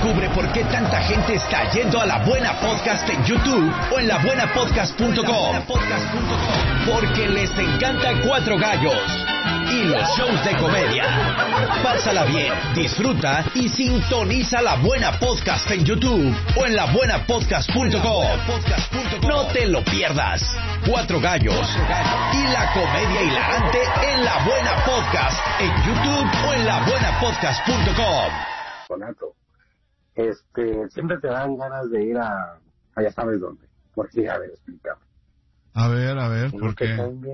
Descubre por qué tanta gente está yendo a La Buena Podcast en YouTube o en labuenapodcast.com. Porque les encanta Cuatro Gallos y los shows de comedia. Pásala bien, disfruta y sintoniza La Buena Podcast en YouTube o en labuenapodcast.com. No te lo pierdas. Cuatro Gallos y la comedia hilarante en La Buena Podcast en YouTube o en labuenapodcast.com. Donato, siempre te dan ganas de ir a ya sabes dónde. ¿Por qué? A ver, explícame. A ver, ¿por qué?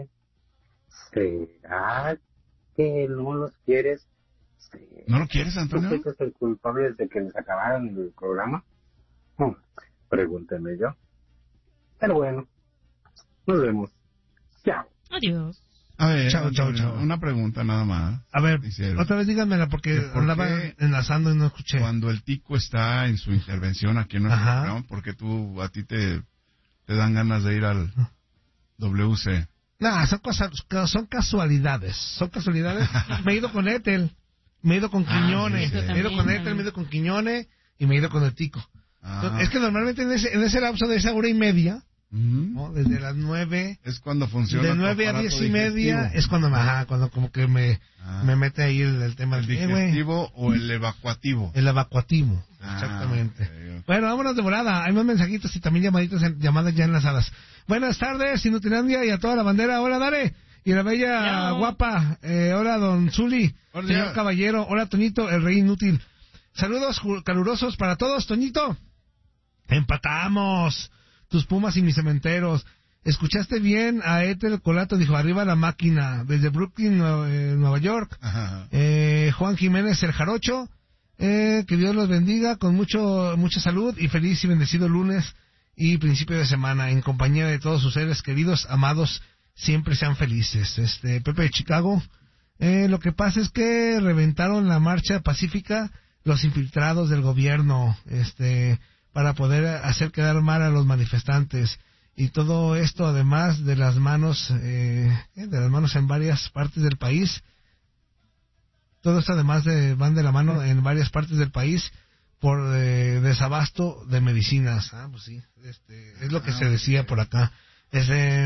¿Será que no los quieres? ¿No lo quieres, Antonio? ¿Tú fuiste el culpable de que les acabaran el programa? Pregúnteme yo. Pero bueno, nos vemos. Chao. Adiós. A ver, Chao. una pregunta nada más. A ver, Dice, otra vez díganmela porque ¿por andaba qué enlazando y no escuché. Cuando el Tico está en su intervención aquí en nuestro Ajá. programa, porque a ti te dan ganas de ir al WC. No, son casualidades. Me he ido con Ethel, me he ido con Quiñones, sí, me he ido con Ethel, me he ido con Quiñones y me he ido con el Tico. Es que normalmente en ese lapso de esa hora y media, ¿no? Desde las 9... Es cuando funciona. De 9 a 10 y media digestivo. es cuando como que me mete ahí el tema ¿El del digestivo o el evacuativo? El evacuativo, exactamente. Okay. Bueno, vámonos de volada. Hay más mensajitos y también llamadas ya enlazadas. Buenas tardes, Inutilandia y a toda la bandera. Hola, Dare. Y la bella guapa. Hola, don Zuli. Hola, señor ya. Caballero. Hola, Toñito, el rey inútil. Saludos calurosos para todos, Toñito. Empatamos. Tus Pumas y mis cementeros. ¿Escuchaste bien a Ethel Colato? Dijo, arriba la máquina. Desde Brooklyn, Nueva York. Ajá. Juan Jiménez, el Jarocho. Que Dios los bendiga con mucha salud y feliz y bendecido lunes y principio de semana en compañía de todos sus seres queridos, amados, siempre sean felices. Pepe de Chicago. Lo que pasa es que reventaron la marcha pacífica los infiltrados del gobierno, para poder hacer quedar mal a los manifestantes. Y todo esto además de las manos en varias partes del país. Todo esto además van de la mano en varias partes del país por desabasto de medicinas. Pues sí, es lo que se decía por acá. Dice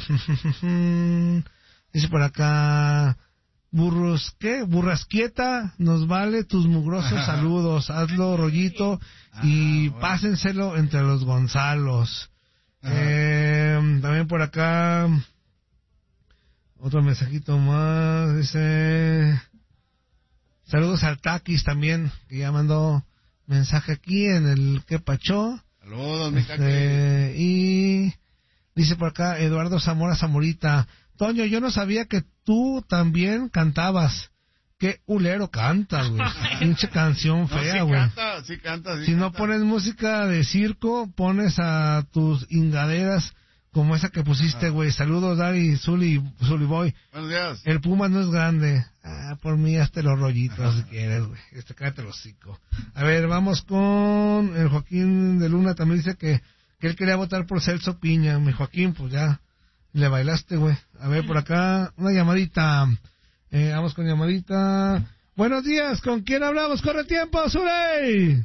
por acá, Burrasquieta, nos vale tus mugrosos saludos, hazlo rollito y bueno, pásenselo entre los Gonzalos. También por acá, otro mensajito más, dice, saludos al Taquis también, que ya mandó mensaje aquí en el Que Pachó. Saludos, mi Taquis. Y dice por acá Eduardo Zamorita, Toño, yo no sabía que tú también cantabas. Qué hulero cantas, güey. Pinche canción fea, güey. Sí canta. Si no pones música de circo, pones a tus ingaderas como esa que pusiste, güey. Saludos, Dari, Zuli Boy. Buenos días. El Puma no es grande. Por mí, hazte los rollitos si quieres, güey. Cállate los hocico. A ver, vamos con el Joaquín de Luna. También dice que él quería votar por Celso Piña. Mi Joaquín, pues ya le bailaste, güey. A ver, por acá, una llamadita. Vamos con llamadita. Buenos días, ¿con quién hablamos? ¡Corre tiempo, Zuley!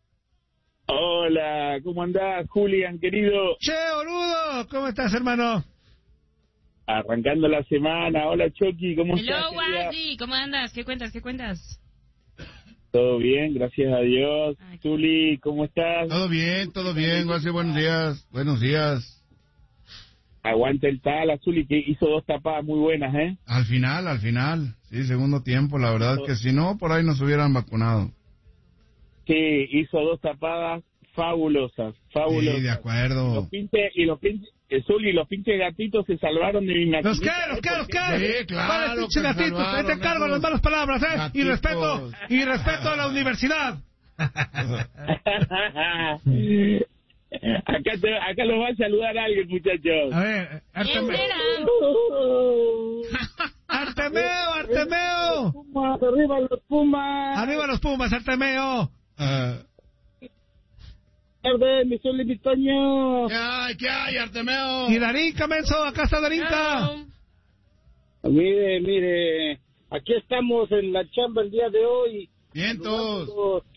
Hola, ¿cómo andás, Julián, querido? Che, boludo, ¿cómo estás, hermano? Arrancando la semana. Hola, Chucky, ¿cómo estás? Hello, Andy, ¿cómo andas? ¿Qué cuentas? Todo bien, gracias a Dios. Zuli, ¿cómo estás? Todo bien, gracias, buenos días. Aguanta el tal, Zuli, que hizo 2 tapadas muy buenas, ¿eh? Al final, sí, segundo tiempo, la verdad que si no, por ahí nos hubieran vacunado. Sí, hizo 2 tapadas fabulosas. Sí, de acuerdo. Los pinches gatitos se salvaron de mi maquinita. ¿Los qué? Sí, claro. Los pinches gatitos, ahí te encargo las malas palabras, ¿eh? Gatitos. Y respeto a la universidad. Acá los va a saludar alguien, muchachos. A ver, Artemeo. Arriba los Pumas. Arriba los Pumas, Artemeo. Tarde, mi Zuli, mi Toño. ¿Qué hay, Artemeo? Y Darinka, menso, acá está Darinka. Mire, aquí estamos en la chamba el día de hoy. Vientos.